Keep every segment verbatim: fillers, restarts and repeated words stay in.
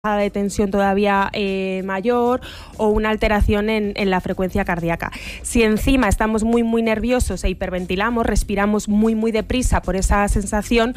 de tensión todavía eh, mayor o una alteración en, en la frecuencia cardíaca. Si encima estamos muy muy nerviosos e hiperventilamos, respiramos muy muy deprisa por esa sensación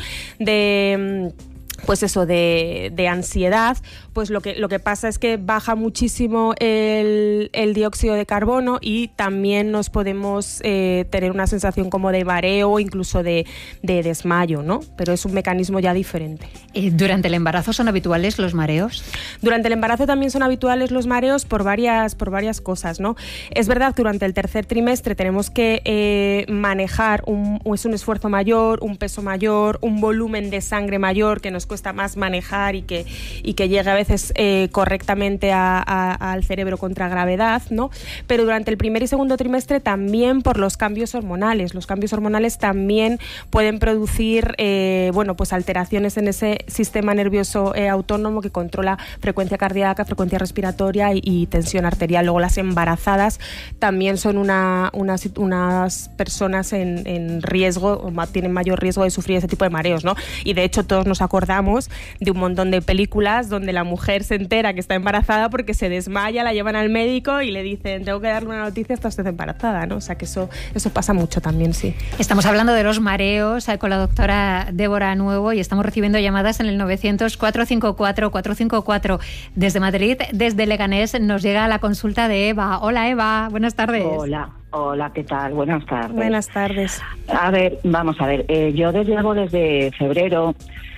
de... pues eso, de, de ansiedad, pues lo que, lo que pasa es que baja muchísimo el, el dióxido de carbono y también nos podemos eh, tener una sensación como de mareo o incluso de, de desmayo, ¿no? Pero es un mecanismo ya diferente. ¿Durante el embarazo son habituales los mareos? Durante el embarazo también son habituales los mareos por varias, por varias cosas, ¿no? Es verdad que durante el tercer trimestre tenemos que eh, manejar, un, es un esfuerzo mayor, un peso mayor, un volumen de sangre mayor que nos cuesta más manejar y que, y que llegue a veces eh, correctamente a, a, al cerebro contra gravedad, ¿no? Pero durante el primer y segundo trimestre también por los cambios hormonales. Los cambios hormonales también pueden producir eh, bueno, pues alteraciones en ese sistema nervioso eh, autónomo que controla frecuencia cardíaca, frecuencia respiratoria y, y tensión arterial. Luego las embarazadas también son una, unas, unas personas en, en riesgo, o tienen mayor riesgo de sufrir ese tipo de mareos, ¿no? Y de hecho todos nos acordamos de un montón de películas donde la mujer se entera que está embarazada porque se desmaya, la llevan al médico y le dicen tengo que darle una noticia, está usted embarazada, ¿no? O sea que eso, eso pasa mucho también, sí. Estamos hablando de los mareos con la doctora Débora Nuevo y estamos recibiendo llamadas en el novecientos, cuatrocientos cincuenta y cuatro, cuatrocientos cincuenta y cuatro. Desde Madrid, desde Leganés, nos llega la consulta de Eva. Hola Eva, buenas tardes. Hola. Hola, ¿qué tal? Buenas tardes. Buenas tardes. A ver, vamos a ver, eh, yo desde llevo desde febrero,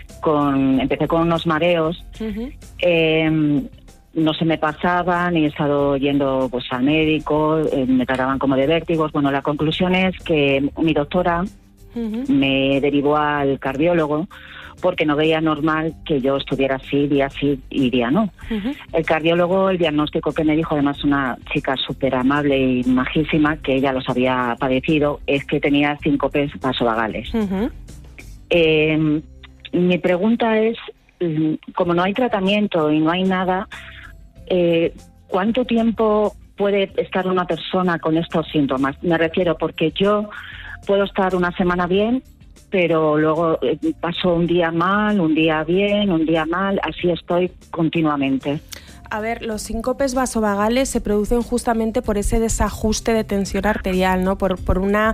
con empecé con unos mareos, uh-huh. eh, no se me pasaban y he estado yendo pues al médico, eh, me trataban como de vértigos. Bueno, la conclusión es que mi doctora uh-huh. me derivó al cardiólogo porque no veía normal que yo estuviera así, día sí y día no. Uh-huh. El cardiólogo, el diagnóstico que me dijo, además una chica súper amable y majísima, que ella los había padecido, es que tenía síncopes vasovagales. Uh-huh. Eh, mi pregunta es, como no hay tratamiento y no hay nada, eh, ¿cuánto tiempo puede estar una persona con estos síntomas? Me refiero porque yo puedo estar una semana bien, pero luego eh, paso un día mal, un día bien, un día mal, así estoy continuamente. A ver, los síncopes vasovagales se producen justamente por ese desajuste de tensión arterial, ¿no? Por, por una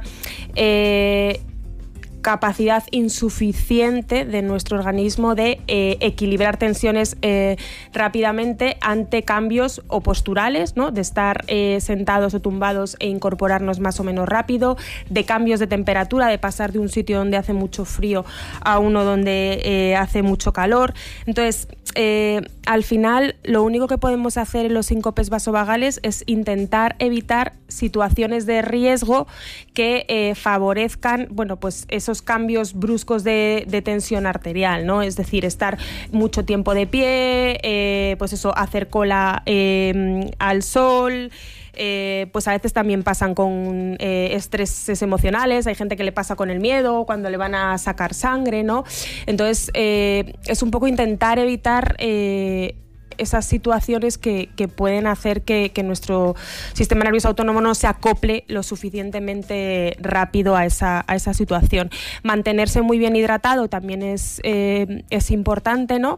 eh, capacidad insuficiente de nuestro organismo de eh, equilibrar tensiones eh, rápidamente ante cambios o posturales, ¿no? De estar eh, sentados o tumbados e incorporarnos más o menos rápido, de cambios de temperatura, de pasar de un sitio donde hace mucho frío a uno donde eh, hace mucho calor. Entonces, eh, al final, lo único que podemos hacer en los síncopes vasovagales es intentar evitar situaciones de riesgo que eh, favorezcan, bueno, pues esos cambios bruscos de, de tensión arterial, ¿no? Es decir, estar mucho tiempo de pie, eh, pues eso, hacer cola eh, al sol. Eh, pues a veces también pasan con eh, estreses emocionales, hay gente que le pasa con el miedo, cuando le van a sacar sangre, ¿no? Entonces eh, es un poco intentar evitar eh, esas situaciones que, que pueden hacer que, que nuestro sistema nervioso autónomo no se acople lo suficientemente rápido a esa, a esa situación. Mantenerse muy bien hidratado también es, eh, es importante, ¿no?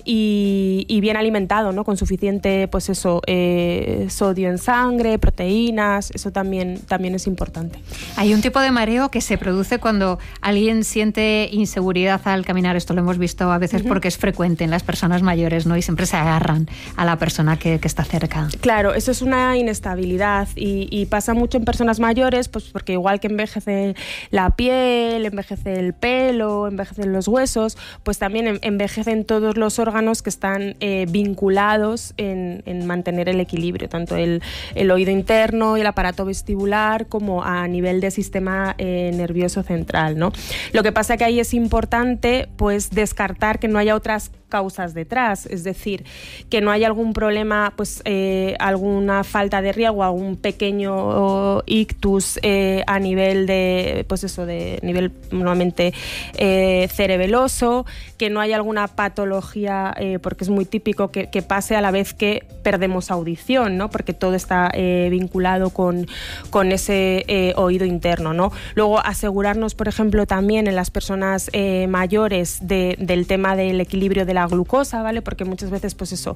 Y, y bien alimentado, ¿no? Con suficiente, pues eso, eh, sodio en sangre, proteínas, eso también, también es importante. Hay un tipo de mareo que se produce cuando alguien siente inseguridad al caminar. Esto lo hemos visto a veces uh-huh. porque es frecuente en las personas mayores, ¿no? Y siempre se agarra a la persona que, que está cerca. Claro, eso es una inestabilidad y, y pasa mucho en personas mayores, pues porque igual que envejece la piel, envejece el pelo, envejecen los huesos, pues también envejecen todos los órganos que están eh, vinculados en, en mantener el equilibrio, tanto el, el oído interno y el aparato vestibular como a nivel del sistema eh, nervioso central, ¿no? Lo que pasa que ahí es importante pues descartar que no haya otras causas detrás, es decir, que no haya algún problema, pues eh, alguna falta de riego, algún pequeño ictus eh, a nivel de, pues eso, de nivel normalmente eh, cerebeloso, que no haya alguna patología, eh, porque es muy típico que, que pase a la vez que perdemos audición, ¿no? Porque todo está eh, vinculado con, con ese eh, oído interno, ¿no? Luego asegurarnos, por ejemplo, también en las personas eh, mayores de, del tema del equilibrio de la glucosa, ¿vale? Porque muchas veces, pues eso,